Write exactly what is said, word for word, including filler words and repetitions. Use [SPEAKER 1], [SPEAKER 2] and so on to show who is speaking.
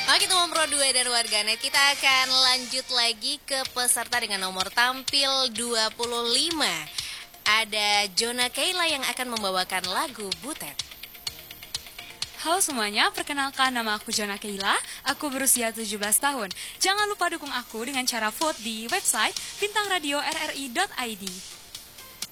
[SPEAKER 1] Oke teman Pro dua dan warganet, kita akan lanjut lagi ke peserta dengan nomor tampil dua puluh lima. Ada Jona Keila yang akan membawakan lagu Butet.
[SPEAKER 2] Halo semuanya, perkenalkan nama aku Jona Keila, aku berusia tujuh belas tahun. Jangan lupa dukung aku dengan cara vote di website bintang radio r r i dot i d.